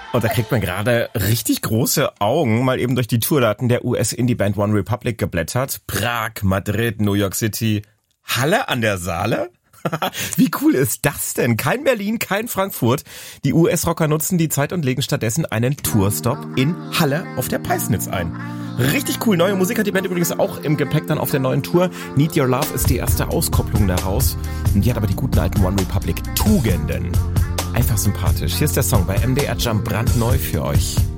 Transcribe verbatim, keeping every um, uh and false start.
Und da kriegt man gerade richtig große Augen, mal eben durch die Tourdaten der U S-Indie-Band One Republic geblättert. Prag, Madrid, New York City, Halle an der Saale? Wie cool ist das denn? Kein Berlin, kein Frankfurt. Die U S-Rocker nutzen die Zeit und legen stattdessen einen Tourstop in Halle auf der Peisnitz ein. Richtig cool. Neue Musik hat die Band übrigens auch im Gepäck dann auf der neuen Tour. Need Your Love ist die erste Auskopplung daraus. Und die hat aber die guten alten One Republic Tugenden. Einfach sympathisch. Hier ist der Song bei M D R Jump brandneu für euch.